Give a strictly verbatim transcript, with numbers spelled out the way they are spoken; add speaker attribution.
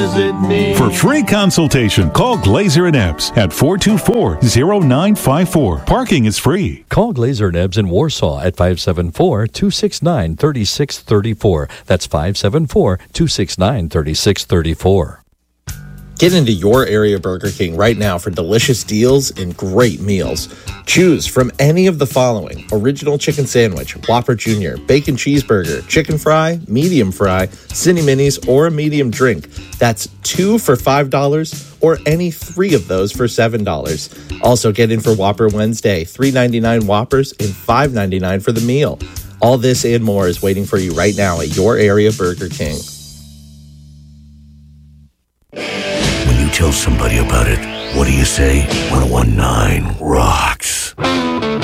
Speaker 1: visit me.
Speaker 2: For free consultation, call Glazer and Epps at four two four, zero nine five four. Parking is free.
Speaker 3: Call Glazer and Ebbs in Warsaw at five seven four, two six nine, three six three four. That's five seven four, two six nine, three six three four.
Speaker 4: Get into your area Burger King right now for delicious deals and great meals. Choose from any of the following: original chicken sandwich, Whopper Junior, bacon cheeseburger, chicken fry, medium fry, Cine Minis, or a medium drink. That's two for five dollars or any three of those for seven dollars. Also get in for Whopper Wednesday, three ninety-nine Whoppers and five ninety-nine for the meal. All this and more is waiting for you right now at your area Burger King.
Speaker 5: Tell somebody about it. What do you say? one oh one point nine rocks.